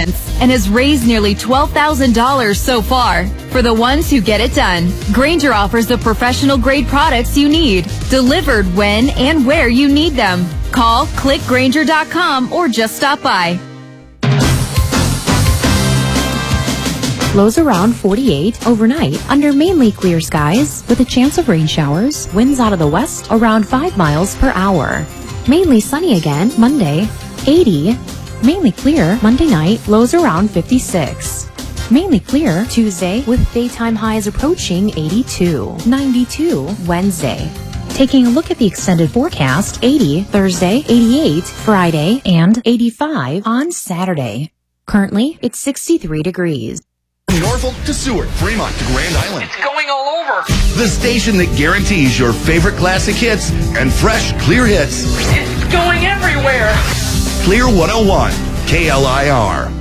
experience and has raised nearly $12,000 so far. For the ones who get it done, Grainger offers the professional-grade products you need, delivered when and where you need them. Call, click Grainger.com, or just stop by. Lows around 48 overnight under mainly clear skies with a chance of rain showers. Winds out of the west around 5 miles per hour. Mainly sunny again Monday, 80. Mainly clear Monday night, lows around 56. Mainly clear Tuesday with daytime highs approaching 82. 92 Wednesday. Taking a look at the extended forecast, 80 Thursday, 88 Friday, and 85 on Saturday. Currently, it's 63 degrees. Norfolk to Seward, Fremont to Grand Island. It's going all over. The station that guarantees your favorite classic hits and fresh, clear hits. It's going everywhere. Clear 101, KLIR.